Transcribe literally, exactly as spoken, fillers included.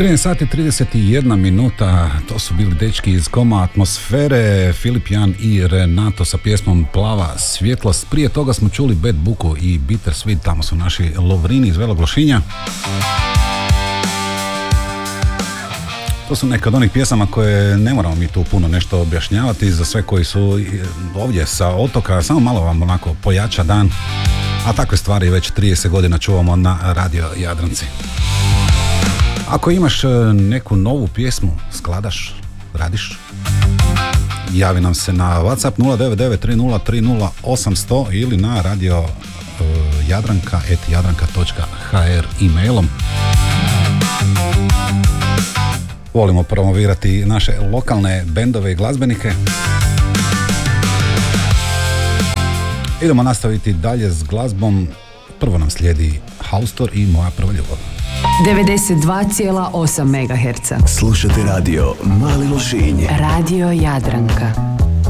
trinaest sati trideset jedna minuta, to su bili dečki iz Koma Atmosfere, Filip Jan i Renato sa pjesmom Plava svjetlost. Prije toga smo čuli Bad Buku i Bittersweet, tamo su naši Lovrini iz Velog Lošinja. To su neke od onih pjesama koje ne moramo mi tu puno nešto objašnjavati, za sve koji su ovdje sa otoka, samo malo vam onako pojača dan, a takve stvari već trideset godina čuvamo na Radio Jadranci. Ako imaš neku novu pjesmu, skladaš, radiš, javi nam se na WhatsApp nula devet devet tri nula tri nula osam sto ili na radio uh, jadranka at jadranka točka h r e-mailom. Volimo promovirati naše lokalne bendove i glazbenike. Idemo nastaviti dalje s glazbom. Prvo nam slijedi Haustor i Moja prva ljubav. devedeset dva zarez osam megaherca. Slušate radio Mali Lošinj. Radio Jadranka.